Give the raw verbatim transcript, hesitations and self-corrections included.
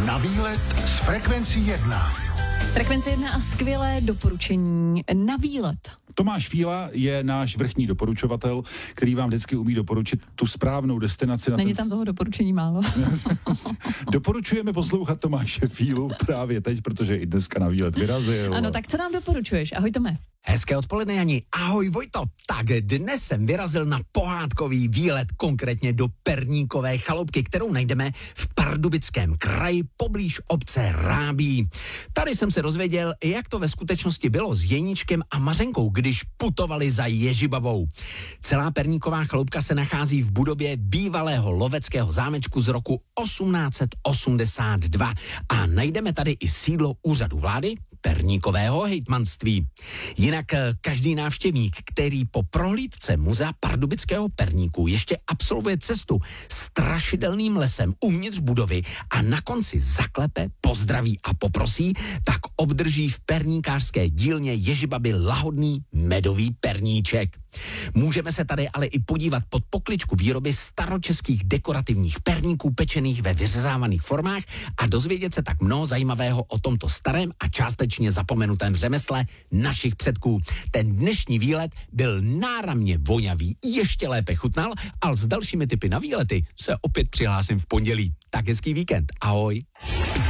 Na výlet s Frekvencí jedna. Frekvence jedna a skvělé doporučení na výlet. Tomáš Fíla je náš vrchní doporučovatel, který vám vždycky umí doporučit tu správnou destinaci. Na Není ten... tam toho doporučení málo. Doporučujeme poslouchat Tomáše Fílu právě teď, protože i dneska na výlet vyrazil. Ano, tak co nám doporučuješ? Ahoj Tome. Hezké odpoledne, Jani. Ahoj, Vojto. Tak dnes jsem vyrazil na pohádkový výlet, konkrétně do Perníkové chaloupky, kterou najdeme v Pardubickém kraji poblíž obce Rábí. Tady jsem se dozvěděl, jak to ve skutečnosti bylo s Jeníčkem a Mařenkou, když putovali za Ježibabou. Celá Perníková chaloupka se nachází v budově bývalého loveckého zámečku z roku osmnáct osmdesát dva a najdeme tady i sídlo úřadu vlády Perníkového hejtmanství. Jinak každý návštěvník, který po prohlídce muzea Pardubického Perníku ještě absolvuje cestu strašidelným lesem uvnitř budovy a na konci zaklepe, pozdraví a poprosí, tak obdrží v perníkářské dílně Ježibaby lahodný medový perníček. Můžeme se tady ale i podívat pod pokličku výroby staročeských dekorativních perníků pečených ve vyřezávaných formách a dozvědět se tak mnoho zajímavého o tomto starém a částečně zapomenutém řemesle našich předků. Ten dnešní výlet byl náramně vonavý, ještě lépe chutnal, ale s dalšími tipy na výlety se opět přihlásím v pondělí. Tak hezký víkend, ahoj.